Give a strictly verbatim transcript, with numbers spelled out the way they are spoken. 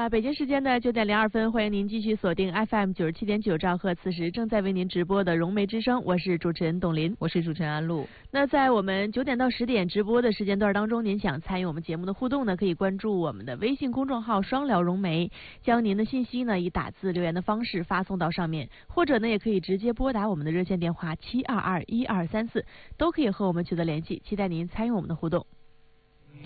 那北京时间的九点零二分，欢迎您继续锁定 F M 九十七点九兆赫，此时正在为您直播的融媒之声，我是主持人董林， 我是主持人安露。 那在我们九点到十点直播的时间段当中，您想参与我们节目的互动呢，可以关注我们的微信公众号双聊融媒，将您的信息呢以打字留言的方式发送到上面，或者呢也可以直接拨打我们的热线电话七二二一二三四，都可以和我们取得联系，期待您参与我们的互动。